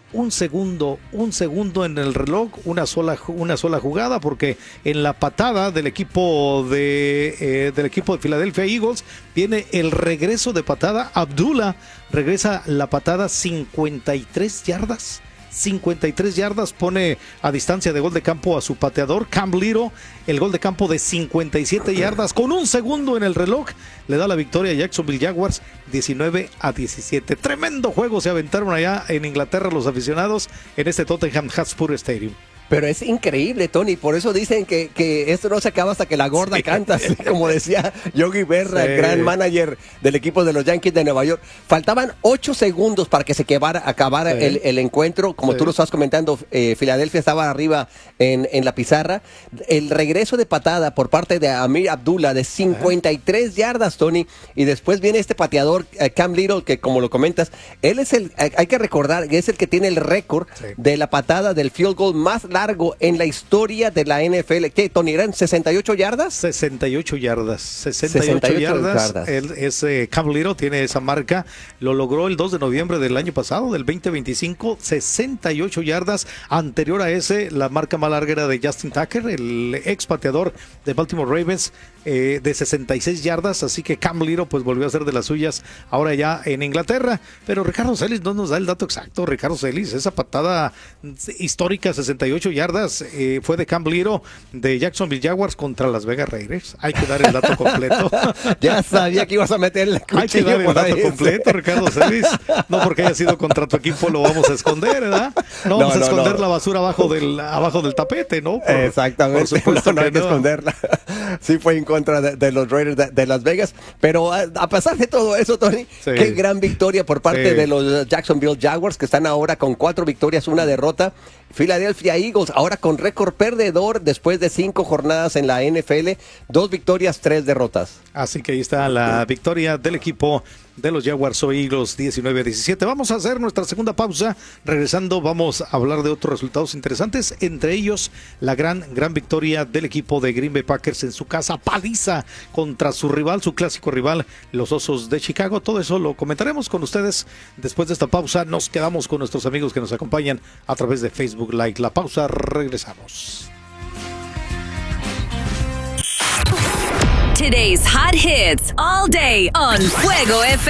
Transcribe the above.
un segundo en el reloj, una sola jugada, porque en la patada del equipo de Philadelphia Eagles viene el regreso de patada. Abdullah regresa la patada 53 yardas. 53 yardas, pone a distancia de gol de campo a su pateador Cam Little, el gol de campo de 57 yardas con un segundo en el reloj, le da la victoria a Jacksonville Jaguars 19-17. Tremendo juego se aventaron allá en Inglaterra los aficionados en este Tottenham Hotspur Stadium. Pero es increíble, Tony, por eso dicen que esto no se acaba hasta que la gorda canta, así como decía Yogi Berra, el gran manager del equipo de los Yankees de Nueva York. Faltaban 8 segundos para que se acabara el encuentro, como tú lo estás comentando, Filadelfia estaba arriba en la pizarra. El regreso de patada por parte de Amir Abdullah de 53 yardas, Tony, y después viene este pateador, Cam Little, que como lo comentas, él es hay que recordar que es el que tiene el récord de la patada del field goal más largo en la historia de la NFL. ¿Qué, Tony? ¿Eran 68 yardas? 68 yardas. Cam Little tiene esa marca. Lo logró el 2 de noviembre del año pasado, del 2025. 68 yardas. Anterior a ese, la marca más larga era de Justin Tucker, el ex pateador de Baltimore Ravens, de 66 yardas. Así que Cam Little pues volvió a ser de las suyas ahora ya en Inglaterra. Pero Ricardo Celis no nos da el dato exacto. Ricardo Celis, esa patada histórica, 68 yardas, fue de Cam Little de Jacksonville Jaguars contra Las Vegas Raiders. Hay que dar el dato completo. Ya sabía que ibas a meter el cuchillo. Hay que dar el dato completo, Ricardo Celis. No porque haya sido contra tu equipo lo vamos a esconder, ¿verdad? No vamos a esconder la basura abajo del tapete, ¿no? Exactamente. Por supuesto no hay que esconderla. Sí fue en contra de los Raiders de Las Vegas. Pero a pesar de todo eso, Tony, qué gran victoria por parte de los Jacksonville Jaguars, que están ahora con 4 victorias, 1 derrota. Philadelphia Eagles ahora con récord perdedor después de 5 jornadas en la NFL, 2 victorias, 3 derrotas. Así que ahí está la victoria del equipo de los Jaguars o Eagles 19-17. Vamos a hacer nuestra segunda pausa. Regresando vamos a hablar de otros resultados interesantes, entre ellos la gran victoria del equipo de Green Bay Packers en su casa, paliza contra su rival, su clásico rival, los Osos de Chicago. Todo eso lo comentaremos con ustedes después de esta pausa. Nos quedamos con nuestros amigos que nos acompañan a través de Facebook Live. La pausa, regresamos. Today's hot hits all day on Fuego FM.